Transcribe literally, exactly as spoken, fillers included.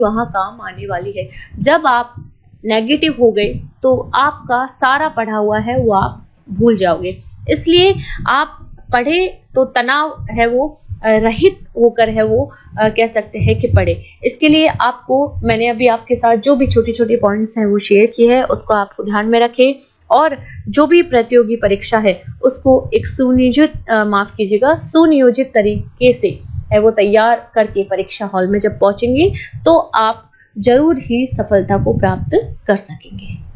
वहाँ काम आने वाली है। जब आप नेगेटिव हो गए तो आपका सारा पढ़ा हुआ है वो आप भूल जाओगे। इसलिए आप पढ़े तो तनाव है वो रहित होकर है वो आ, कह सकते हैं कि पढ़े। इसके लिए आपको मैंने अभी आपके साथ जो भी छोटी छोटी पॉइंट्स हैं वो शेयर किए हैं, उसको आपको ध्यान में रखें और जो भी प्रतियोगी परीक्षा है उसको एक सुनियोजित माफ कीजिएगा सुनियोजित तरीके से है वो तैयार करके परीक्षा हॉल में जब पहुंचेंगे तो आप जरूर ही सफलता को प्राप्त कर सकेंगे।